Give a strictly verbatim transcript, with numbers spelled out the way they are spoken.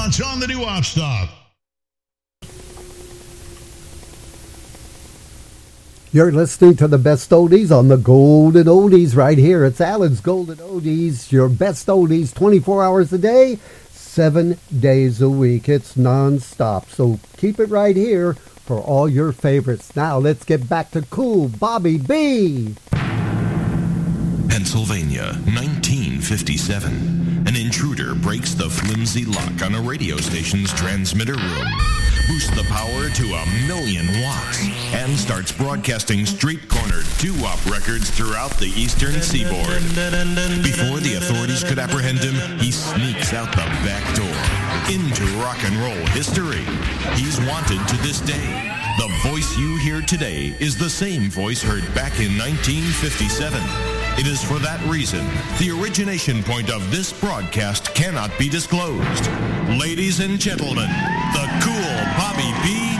Watch on the new Watch Stop. You're listening to the best oldies on the Golden Oldies right here. It's Alan's Golden Oldies, your best oldies twenty-four hours a day, seven days a week. It's non-stop, so keep it right here for all your favorites. Now let's get back to cool Bobby B. Pennsylvania, nineteen fifty-seven. An intruder breaks the flimsy lock on a radio station's transmitter room, boosts the power to a million watts, and starts broadcasting street-cornered doo-wop records throughout the eastern seaboard. Before the authorities could apprehend him, he sneaks out the back door into rock and roll history. He's wanted to this day. The voice you hear today is the same voice heard back in nineteen fifty-seven. It is for that reason the origination point of this broadcast cannot be disclosed. Ladies and gentlemen, the